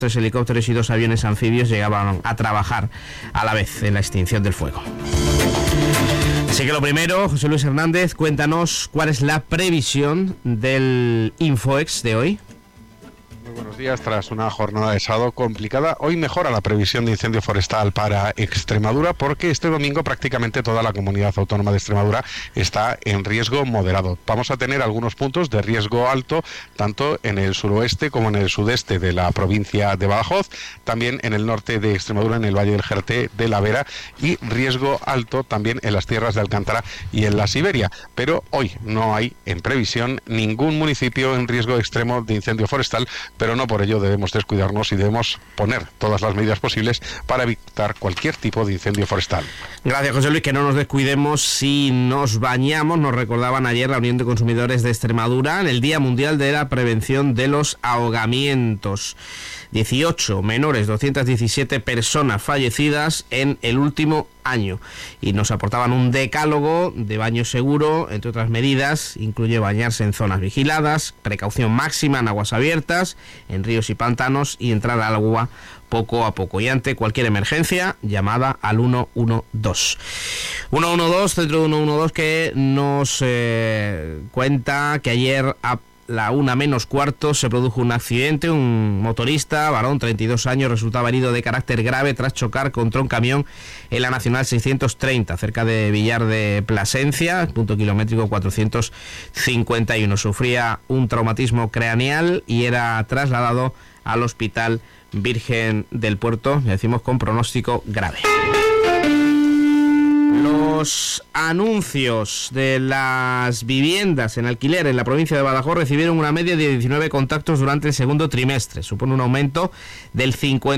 3 helicópteros y 2 aviones anfibios llegaban a trabajar a la vez en la extinción del fuego. Así que lo primero, José Luis Hernández, cuéntanos cuál es la previsión del Infoex de hoy. Muy buenos días. Tras una jornada de sábado complicada, hoy mejora la previsión de incendio forestal para Extremadura, porque este domingo prácticamente toda la comunidad autónoma de Extremadura está en riesgo moderado. Vamos a tener algunos puntos de riesgo alto, tanto en el suroeste como en el sudeste de la provincia de Badajoz, también en el norte de Extremadura, en el Valle del Jerte, de la Vera, y riesgo alto también en las tierras de Alcántara y en la Siberia. Pero hoy no hay en previsión ningún municipio en riesgo extremo de incendio forestal, pero no por ello debemos descuidarnos y debemos poner todas las medidas posibles para evitar cualquier tipo de incendio forestal. Gracias, José Luis. Que no nos descuidemos si nos bañamos. Nos recordaban ayer la Unión de Consumidores de Extremadura en el Día Mundial de la Prevención de los Ahogamientos. 18 menores, 217 personas fallecidas en el último año, y nos aportaban un decálogo de baño seguro. Entre otras medidas, incluye bañarse en zonas vigiladas, precaución máxima en aguas abiertas, en ríos y pantanos, y entrar al agua poco a poco. Y ante cualquier emergencia, llamada al 112. 112, centro de 112, que nos cuenta que ayer a la 1:15 se produjo un accidente. Un motorista, varón, 32 años, resultaba herido de carácter grave tras chocar contra un camión en la Nacional 630, cerca de Villar de Plasencia, punto kilométrico 451. Sufría un traumatismo craneal y era trasladado al Hospital Virgen del Puerto, le decimos, con pronóstico grave. Los anuncios de las viviendas en alquiler en la provincia de Badajoz recibieron una media de 19 contactos durante el segundo trimestre. Supone un aumento del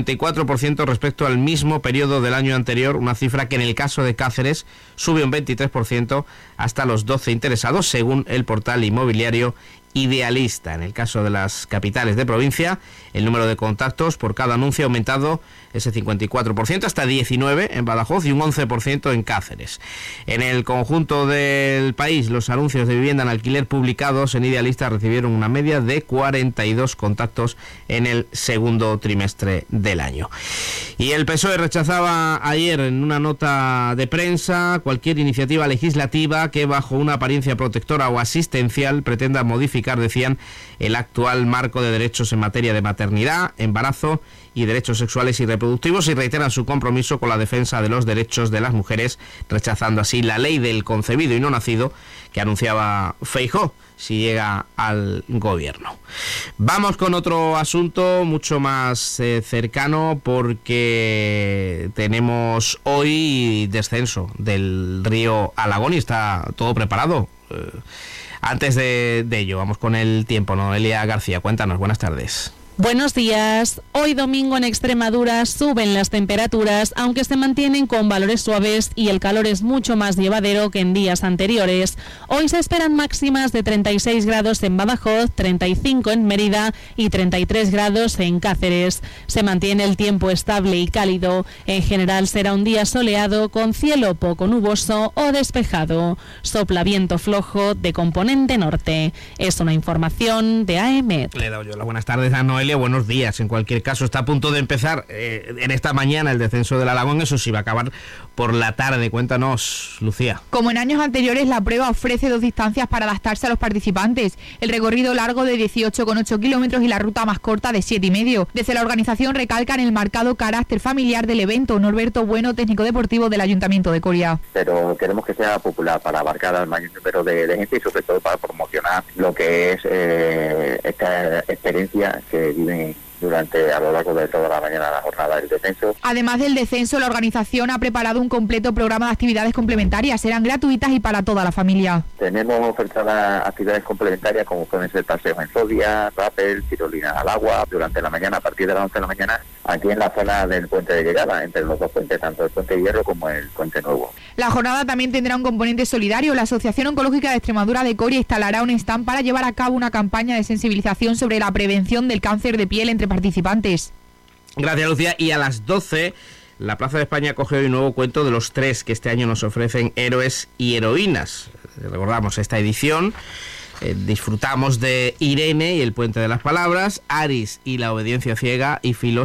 54% respecto al mismo periodo del año anterior, una cifra que en el caso de Cáceres sube un 23% hasta los 12 interesados, según el portal inmobiliario Idealista. En el caso de las capitales de provincia, el número de contactos por cada anuncio ha aumentado ese 54% hasta 19 en Badajoz y un 11% en Cáceres. En el conjunto del país, los anuncios de vivienda en alquiler publicados en Idealista recibieron una media de 42 contactos en el segundo trimestre del año. Y el PSOE rechazaba ayer en una nota de prensa cualquier iniciativa legislativa que, bajo una apariencia protectora o asistencial, pretenda modificar, decían, el actual marco de derechos en materia de maternidad, embarazo y derechos sexuales y reproductivos, y reiteran su compromiso con la defensa de los derechos de las mujeres, rechazando así la ley del concebido y no nacido que anunciaba Feijóo si llega al gobierno. Vamos con otro asunto mucho más cercano, porque tenemos hoy descenso del río Alagón y está todo preparado. Antes de ello, vamos con el tiempo. Noelia García, cuéntanos, buenas tardes. Buenos días. Hoy domingo en Extremadura suben las temperaturas, aunque se mantienen con valores suaves y el calor es mucho más llevadero que en días anteriores. Hoy se esperan máximas de 36 grados en Badajoz, 35 en Mérida y 33 grados en Cáceres. Se mantiene el tiempo estable y cálido. En general será un día soleado con cielo poco nuboso o despejado. Sopla viento flojo de componente norte. Es una información de AEMET. Le he dado yo las buenas tardes a Noelia. Buenos días. En cualquier caso, está a punto de empezar en esta mañana el descenso del Alagón. Eso sí, va a acabar por la tarde. Cuéntanos, Lucía. Como en años anteriores, la prueba ofrece dos distancias para adaptarse a los participantes. El recorrido largo de 18,8 kilómetros y la ruta más corta de 7,5. Desde la organización recalcan el marcado carácter familiar del evento. Norberto Bueno, técnico deportivo del Ayuntamiento de Coria. Pero queremos que sea popular para abarcar al mayor número de gente y sobre todo para promocionar lo que es esta experiencia que viven a lo largo de toda la mañana la jornada del descenso. Además del descenso, la organización ha preparado un completo programa de actividades complementarias. Serán gratuitas y para toda la familia. Tenemos ofertadas actividades complementarias como pueden ser paseos en zodia, rappel, tirolina al agua durante la mañana a partir de las 11 de la mañana, aquí en la zona del puente de llegada, entre los dos puentes, tanto el puente de Hierro como el puente nuevo. La jornada también tendrá un componente solidario. La Asociación Oncológica de Extremadura de Coria instalará un stand para llevar a cabo una campaña de sensibilización sobre la prevención del cáncer de piel entre participantes. Gracias, Lucía. Y a las 12, la Plaza de España acoge hoy un nuevo cuento de los 3 que este año nos ofrecen héroes y heroínas. Recordamos esta edición Disfrutamos de Irene y el puente de las palabras, Aris y la obediencia ciega, y Filos